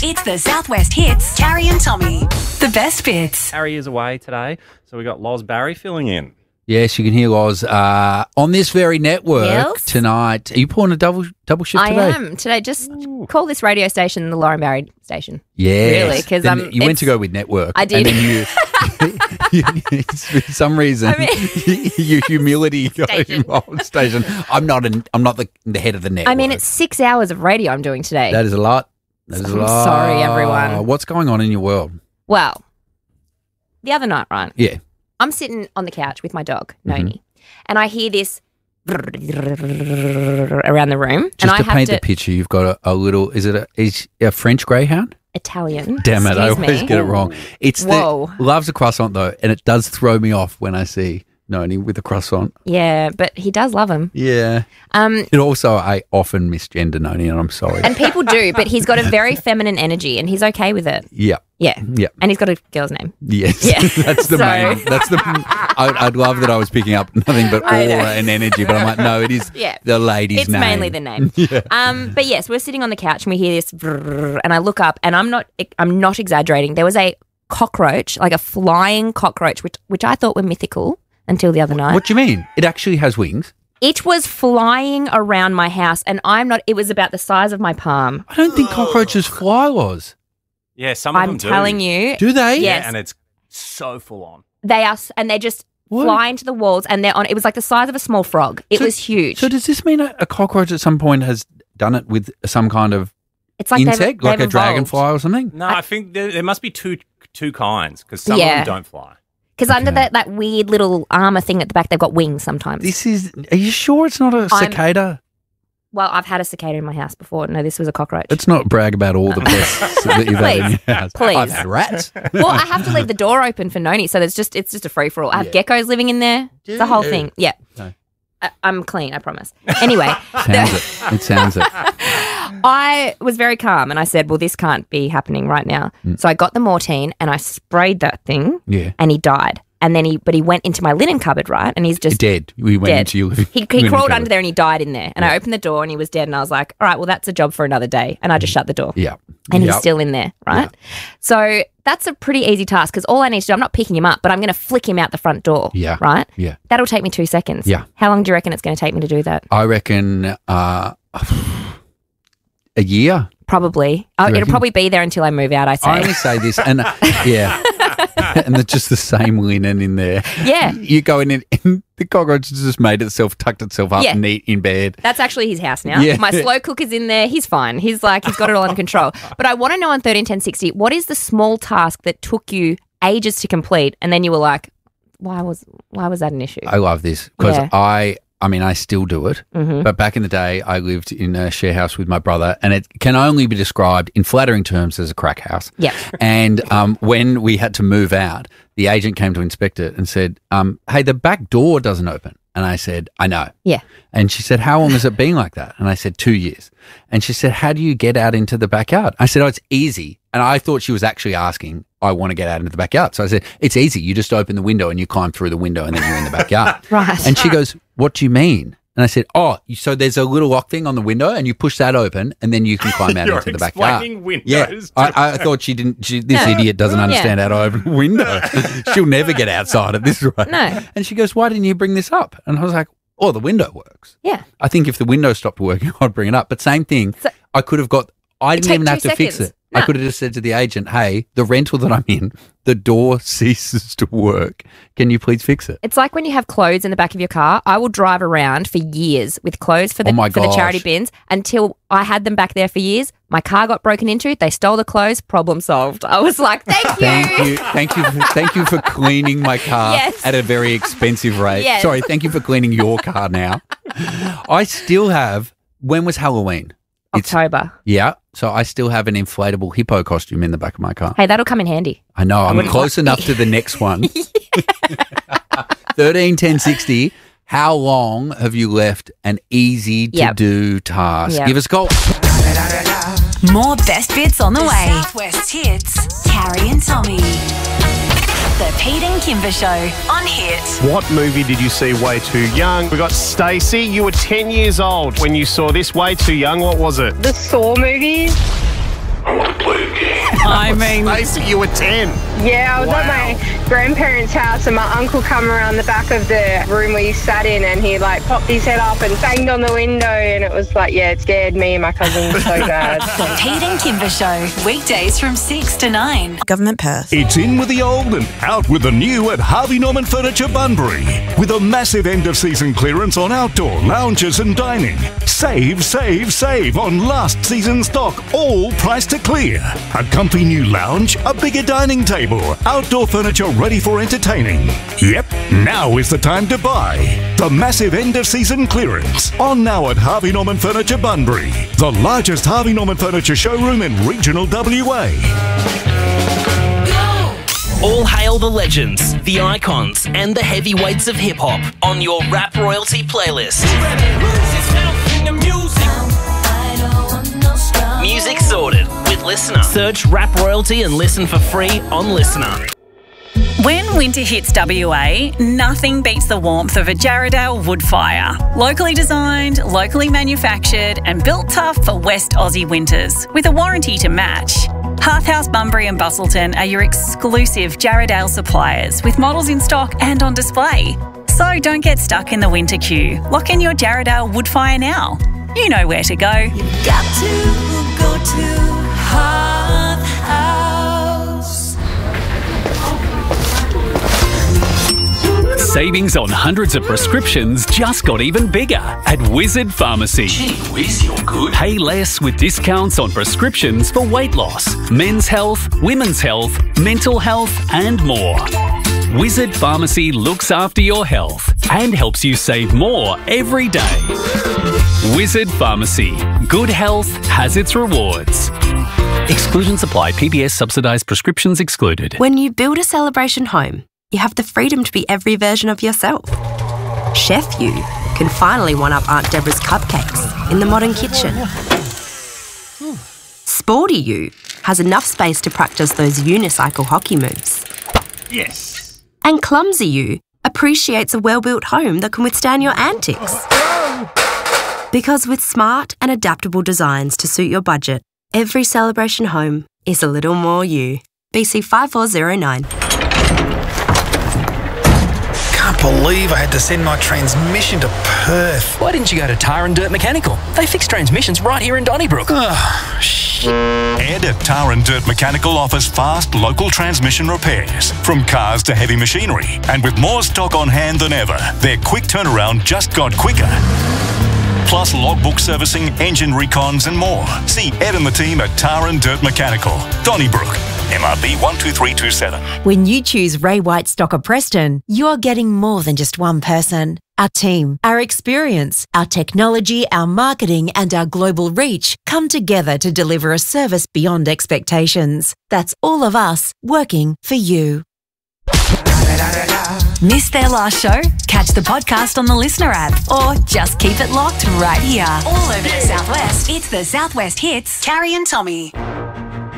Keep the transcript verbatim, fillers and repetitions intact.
It's the Southwest Hits, Carrie and Tommy. The best bits. Harry is away today, so we got Loz Barry filling in. Yes, you can hear Loz uh, on this very network Yes. tonight. Are you pulling a double double shift I today? am today. Just call this radio station the Lauren Barry station. Yes. Really, 'cause, Then um, you went it's- to go with network. I did. And then you, you, for some reason, I mean- your humility got Station. involved. Station. I'm not. An, I'm not the, the head of the network. I mean, it's six hours of radio I'm doing today. that is a lot. That is a I'm lot. sorry, everyone. What's going on in your world? Well, the other night, right? Yeah. I'm sitting on the couch with my dog, Mm-hmm. Noni, and I hear this around the room. Just and I to have paint to the picture, you've got a, a little. Is it a, is a French greyhound? Italian. Damn it! I Excuse always me. get it wrong. It's Whoa. the loves a croissant though, and it does throw me off when I see Noni with a croissant. Yeah, but he does love him. Yeah. Um, It also, I often misgender Noni, and I'm sorry. and people do, but he's got a very feminine energy, and he's okay with it. yeah. Yeah, Yeah. and he's got a girl's name. Yes. Yeah. That's the So- main. That's the. I, I'd love that I was picking up nothing but I know. aura and energy, but I'm like, no, it is Yeah. the lady's It's name. mainly the name. Um, but yes, we're sitting on the couch and we hear this, brrrr, and I look up, and I'm not, I'm not exaggerating. There was a cockroach, like a flying cockroach, which which I thought were mythical until the other night. What do you mean? It actually has wings. It was flying around my house, and I'm not. It was about the size of my palm. I don't think cockroaches fly, Loz. Yeah, some of I'm them do. telling you, Do they? Yes. Yeah, and it's so full on. they are, s- and they just What? fly into the walls, and they're on. It was like the size of a small frog. It So- was huge. So does this mean a, a cockroach at some point has done it with some kind of it's like they've- insect, like they've a dragonfly evolved. or something? No, I, think there, there must be two two kinds because some Yeah. of them don't fly. Because under Okay. that, that weird little armor thing at the back, they've got wings sometimes. This is. Are you sure it's not a I'm- cicada? Well, I've had a cicada in my house before. No, this was a cockroach. Let's not brag about all the pests that you've had in Please. your house. Please. I've had rats. Well, I have to leave the door open for Noni, so there's just it's just a free for all. I have Yeah. geckos living in there. It's the whole you? thing. Yeah. No. I, I'm clean, I promise. Anyway, Sounds it. It sounds it. I was very calm and I said, well, this can't be happening right now. Mm. So I got the Mortine and I sprayed that thing Yeah. and he died. And then he, but he went into my linen cupboard, right? And he's just Dead. We went dead. into your living He, he living crawled cupboard. under there and he died in there. And I opened the door and he was dead. And I was like, all right, well, that's a job for another day. And I just shut the door. Yeah. And he's Yep. still in there, right? So that's a pretty easy task because all I need to do, I'm not picking him up, but I'm going to flick him out the front door. Yeah. Right? Yeah. That'll take me two seconds. Yeah. How long do you reckon it's going to take me to do that? I reckon uh, a year. Probably. Oh, it'll reckon? probably be there until I move out, I say. I only say this, and uh, yeah, and it's just the same linen in there. Yeah. You go in and, and the cockroach has just made itself, tucked itself up Yeah. neat in bed. That's actually his house now. Yeah. My slow cooker's in there. He's fine. He's like, he's got it all under control. But I want to know on thirteen ten sixty, what is the small task that took you ages to complete and then you were like, why was why was that an issue? I love this because Yeah. I, I mean, I still do it. Mhm. But back in the day, I lived in a share house with my brother, and it can only be described in flattering terms as a crack house. Yep. And um, when we had to move out, the agent came to inspect it and said, um, hey, the back door doesn't open. And I said, I know. Yeah. And she said, how long has it been like that? And I said, two years. And she said, how do you get out into the backyard? I said, oh, it's easy. And I thought she was actually asking, I want to get out into the backyard. So I said, it's easy. You just open the window and you climb through the window and then you're in the backyard. Right. And she goes, what do you mean? And I said, oh, so there's a little lock thing on the window and you push that open and then you can climb out You're into the backyard. explaining windows Yeah, to I, I thought she didn't, she, this No. idiot doesn't Yeah. understand how to open a window. She'll never get outside at this rate. No. And she goes, why didn't you bring this up? And I was like, oh, the window works. Yeah. I think if the window stopped working, I'd bring it up. But same thing, So- I could have got, I didn't take even have two to fix seconds. it. I No. could have just said to the agent, hey, the rental that I'm in, the door ceases to work. Can you please fix it? It's like when you have clothes in the back of your car. I will drive around for years with clothes for the Oh my for the charity gosh. bins until I had them back there for years. My car got broken into. They stole the clothes. Problem solved. I was like, thank you. Thank you, thank you, thank you for cleaning my car Yes. at a very expensive rate. Yes. Sorry, thank you for cleaning your car now. I still have. When was Halloween? October. Yeah, so I still have an inflatable hippo costume in the back of my car. Hey, that'll come in handy. I know I'm wouldn't close enough to the next one. Thirteen ten sixty. How long have you left an easy to Yep. do task? Yep. Give us a call. More best bits on the way. Southwest Hits, Carrie and Tommy. The Pete and Kimber Show on Hit. What movie did you see way too young? We got Stacey. You were ten years old when you saw this. Way too young. What was it? The Saw movies. I want to play a game. I mean, Stacey, you were ten. Yeah, I was Wow. at my grandparents' house and my uncle come around the back of the room we sat in and he like popped his head up and banged on the window and it was like, yeah, it scared me and my cousin so bad. The Pete and Kimber Show, weekdays from six to nine. Government Perth. It's in with the old and out with the new at Harvey Norman Furniture Bunbury. With a massive end-of-season clearance on outdoor lounges and dining. Save, save, save on last season's stock, all priced to clear. A comfy new lounge, a bigger dining table, outdoor furniture ready for entertaining. Yep, now is the time to buy. The massive end-of-season clearance. On now at Harvey Norman Furniture Bunbury. The largest Harvey Norman Furniture showroom in regional W A. All hail the legends, the icons, and the heavyweights of hip-hop on your Rap Royalty playlist. Music sorted with Listener. Search Rap Royalty and listen for free on Listener. when winter hits W A, nothing beats the warmth of a Jarrahdale wood fire. Locally designed, locally manufactured, and built tough for West Aussie winters, with a warranty to match. Hearthhouse Bunbury and Bustleton are your exclusive Jarrahdale suppliers, with models in stock and on display. So don't get stuck in the winter queue. Lock in your Jarrahdale wood fire now. You know where to go. You've got to go to Hearth House. Savings on hundreds of prescriptions just got even bigger at Wizard Pharmacy. Gee whiz, you're good. Pay less with discounts on prescriptions for weight loss, men's health, women's health, mental health, and more. Wizard Pharmacy looks after your health and helps you save more every day. Wizard Pharmacy. Good health has its rewards. Exclusions apply. P B S subsidised prescriptions excluded. When you build a celebration home, you have the freedom to be every version of yourself. Chef You can finally one-up Aunt Deborah's cupcakes in the modern kitchen. Sporty You has enough space to practice those unicycle hockey moves. Yes. And Clumsy You appreciates a well-built home that can withstand your antics. Because with smart and adaptable designs to suit your budget, every celebration home is a little more you. B C five four zero nine. Can't believe I had to send my transmission to Perth. Why didn't you go to Tar and Dirt Mechanical? They fix transmissions right here in Donnybrook. Oh, shit. Ed at Tar and Dirt Mechanical offers fast local transmission repairs, from cars to heavy machinery. And with more stock on hand than ever, their quick turnaround just got quicker. Plus logbook servicing, engine recons and more. See Ed and the team at Tar and Dirt Mechanical, Donnybrook, M R B one two three two seven. When you choose Ray White Stocker Preston, you're getting more than just one person. Our team, our experience, our technology, our marketing and our global reach come together to deliver a service beyond expectations. That's all of us working for you. Missed their last show? Catch the podcast on the Listener app or just keep it locked right here. All over the Southwest, it's the Southwest Hits, Carrie and Tommy.